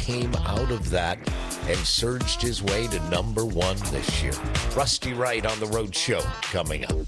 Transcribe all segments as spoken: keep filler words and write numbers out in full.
came out of that and surged his way to number one this year. Rusty Wright on the Road Show coming up.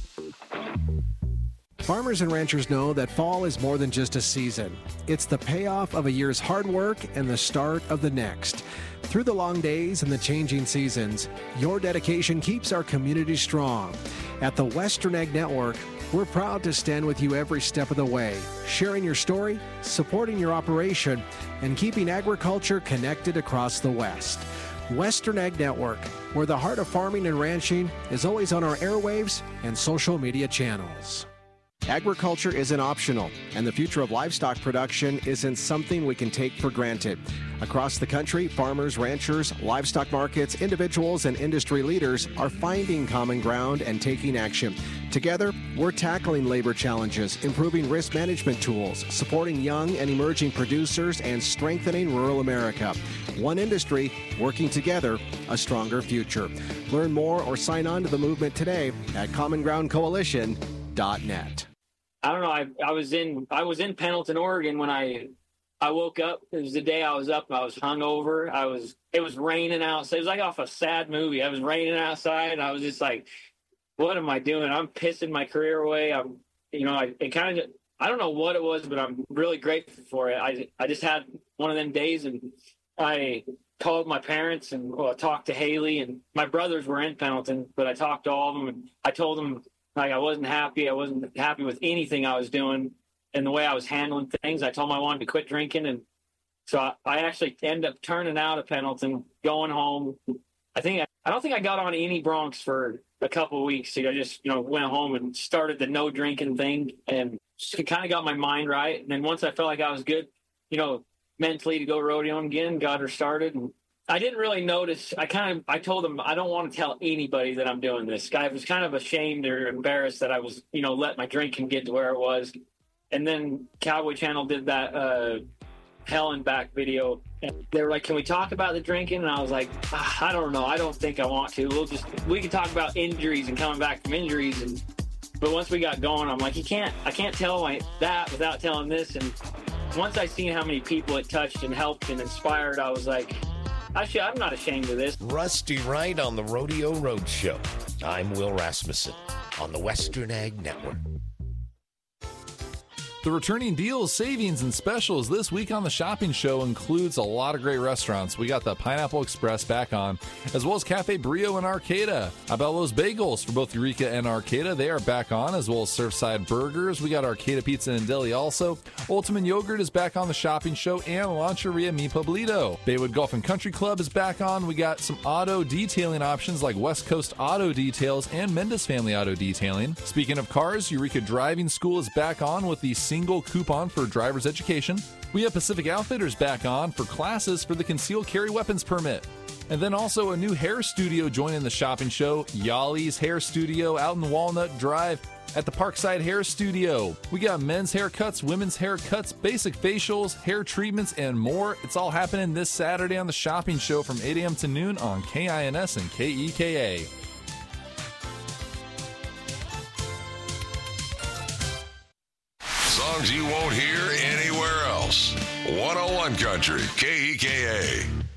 Farmers and ranchers know that fall is more than just a season. It's the payoff of a year's hard work and the start of the next. Through the long days and the changing seasons, your dedication keeps our community strong. At the Western Ag Network, we're proud to stand with you every step of the way, sharing your story, supporting your operation, and keeping agriculture connected across the West. Western Ag Network, where the heart of farming and ranching is always on our airwaves and social media channels. Agriculture isn't optional, and the future of livestock production isn't something we can take for granted. Across the country, farmers, ranchers, livestock markets, individuals, and industry leaders are finding common ground and taking action. Together, we're tackling labor challenges, improving risk management tools, supporting young and emerging producers, and strengthening rural America. One industry, working together, a stronger future. Learn more or sign on to the movement today at common ground coalition dot net. I don't know. I I was in I was in Pendleton, Oregon when I I woke up. It was the day I was up. I was hungover. I was it was raining outside. It was like off a sad movie. I was raining outside, and I was just like, "What am I doing? I'm pissing my career away." I'm, you know, I it kind of I don't know what it was, but I'm really grateful for it. I I just had one of them days, and I called my parents and well, I talked to Haley, and my brothers were in Pendleton, but I talked to all of them, and I told them. Like I wasn't happy. I wasn't happy with anything I was doing and the way I was handling things. I told them I wanted to quit drinking. And so I, I actually ended up turning out of Pendleton, going home. I think, I, I don't think I got on any Bronx for a couple of weeks. So I just, you know, went home and started the no drinking thing and just kind of got my mind right. And then once I felt like I was good, you know, mentally to go rodeoing again, got her started. And I didn't really notice. I kind of, I told him, I don't want to tell anybody that I'm doing this. I was kind of ashamed or embarrassed that I was, you know, let my drinking get to where it was. And then Cowboy Channel did that uh, Hell and Back video. And they were like, can we talk about the drinking? And I was like, ah, I don't know. I don't think I want to. We'll just, we can talk about injuries and coming back from injuries. And, but once we got going, I'm like, you can't, I can't tell my, that without telling this. And once I seen how many people it touched and helped and inspired, I was like, Actually, I'm not ashamed of this. Rusty Wright on the Rodeo Road Show. I'm Will Rasmussen on the Western Ag Network. The returning deals, savings, and specials this week on the Shopping Show includes a lot of great restaurants. We got the Pineapple Express back on, as well as Cafe Brio in Arcata. How about those bagels for both Eureka and Arcata? They are back on, as well as Surfside Burgers. We got Arcata Pizza and Deli also. Ultimate Yogurt is back on the Shopping Show, and Lancheria Mi Pueblito. Baywood Golf and Country Club is back on. We got some auto detailing options like West Coast Auto Details and Mendes Family Auto Detailing. Speaking of cars, Eureka Driving School is back on with the single coupon for driver's education. We have Pacific Outfitters back on for classes for the concealed carry weapons permit. And then also a new hair studio joining the Shopping Show, Yali's Hair Studio out in Walnut Drive at the Parkside Hair Studio. We got men's haircuts, women's haircuts, basic facials, hair treatments, and more. It's all happening this Saturday on the Shopping Show from eight a.m. to noon on K I N S and K E K A. Songs you won't hear anywhere else. one oh one Country, K E K A.